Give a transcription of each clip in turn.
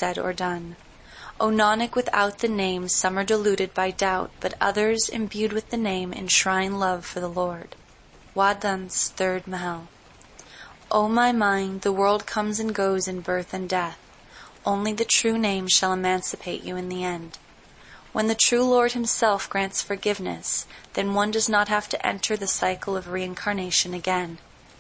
said or done. O Nanak, without the name some are deluded by doubt, but others, imbued with the name, enshrine love for the Lord. Wadans, third Mahal. O my mind, the world comes and goes in birth and death. Only the true name shall emancipate you in the end. When the true Lord himself grants forgiveness, then one does not have to enter the cycle of reincarnation again.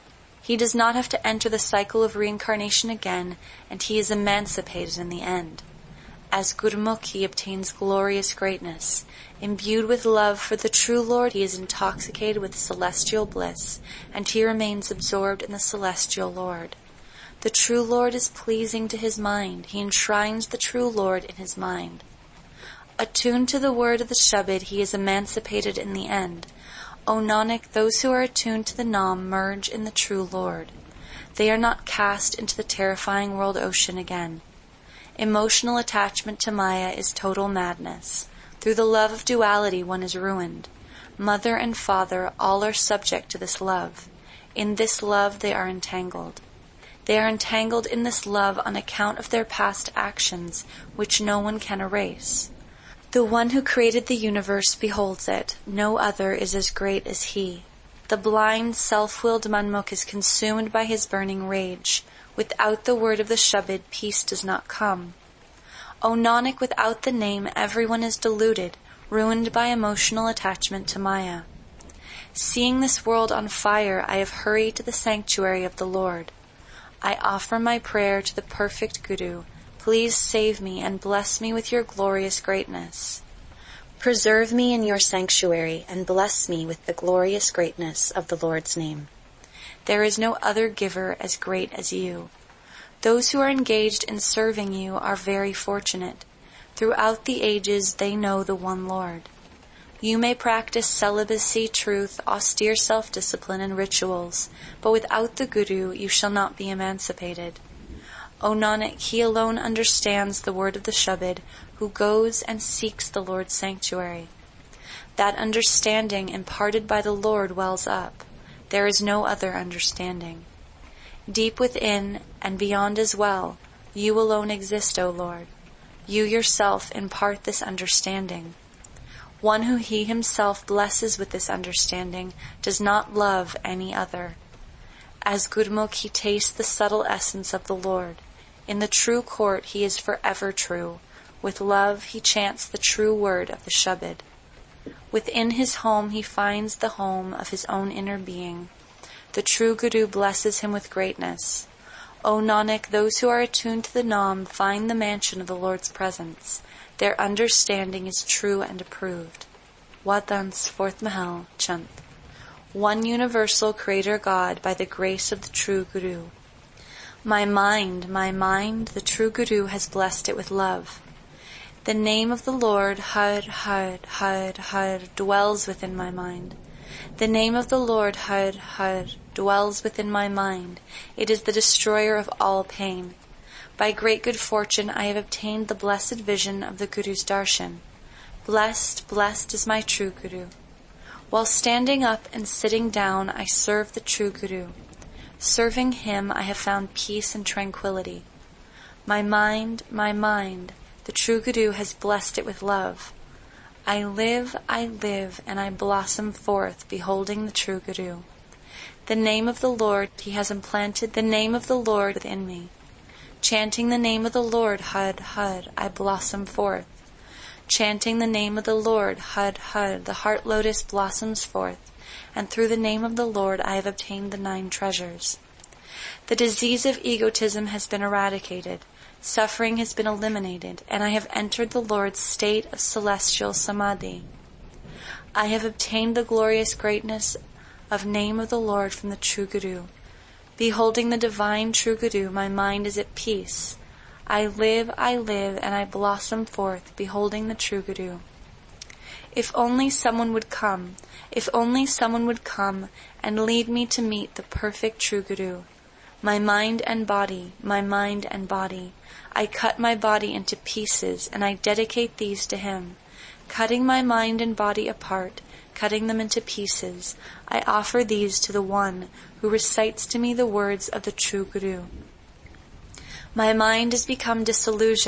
He does not have to enter the cycle of reincarnation again, and he is emancipated in the end. As Gurmukh, he obtains glorious greatness. Imbued with love for the true Lord, he is intoxicated with celestial bliss, and he remains absorbed in the celestial Lord. The true Lord is pleasing to his mind. He enshrines the true Lord in his mind. Attuned to the word of the Shabad, he is emancipated in the end. O Nanak, those who are attuned to the Nam merge in the true Lord. They are not cast into the terrifying world ocean again. Emotional attachment to Maya is total madness. Through the love of duality one is ruined. Mother and father all are subject to this love. In this love they are entangled. They are entangled in this love on account of their past actions, which no one can erase. The one who created the universe beholds it. No other is as great as he. The blind, self-willed Manmukh is consumed by his burning rage. Without the word of the Shabad, peace does not come. O Nanak, without the name, everyone is deluded, ruined by emotional attachment to Maya. Seeing this world on fire, I have hurried to the sanctuary of the Lord. I offer my prayer to the perfect Guru. Please save me and bless me with your glorious greatness. Preserve me in your sanctuary and bless me with the glorious greatness of the Lord's name. There is no other giver as great as you. Those who are engaged in serving you are very fortunate. Throughout the ages they know the one Lord. You may practice celibacy, truth, austere self-discipline, and rituals, but without the Guru you shall not be emancipated. O Nanak, he alone understands the word of the Shabad, who goes and seeks the Lord's sanctuary. That understanding imparted by the Lord wells up. There is no other understanding. Deep within and beyond as well, you alone exist, O Lord. You yourself impart this understanding. One who he himself blesses with this understanding does not love any other. As Gurmukh, he tastes the subtle essence of the Lord. In the true court he is forever true. With love he chants the true word of the Shabad. Within his home he finds the home of his own inner being. The true Guru blesses him with greatness. O Nanak, those who are attuned to the Nam find the mansion of the Lord's presence. Their understanding is true and approved. Wadans, fourth Mahal, Chant. One universal Creator God by the grace of the true Guru. My mind, the true Guru has blessed it with love. The name of the Lord, Har, Har, Har, Har, dwells within my mind. The name of the Lord, Har, Har, dwells within my mind. It is the destroyer of all pain. By great good fortune I have obtained the blessed vision of the Guru's darshan. Blessed, blessed is my true Guru. While standing up and sitting down, I serve the true Guru. Serving him, I have found peace and tranquility. My mind, the true Guru has blessed it with love. I live, and I blossom forth, beholding the true Guru. The name of the Lord, he has implanted the name of the Lord within me. Chanting the name of the Lord, Har, Har, I blossom forth. Chanting the name of the Lord, Har, Har, the heart lotus blossoms forth, and through the name of the Lord I have obtained the 9 treasures. The disease of egotism has been eradicated, suffering has been eliminated, and I have entered the Lord's state of celestial samadhi. I have obtained the glorious greatness of name of the Lord from the true Guru. Beholding the divine true Guru, my mind is at peace. I live, and I blossom forth, beholding the true Guru. If only someone would come and lead me to meet the perfect true Guru. My mind and body, I cut my body into pieces, and I dedicate these to him. Cutting my mind and body apart, cutting them into pieces, I offer these to the one who recites to me the words of the true Guru. My mind has become disillusioned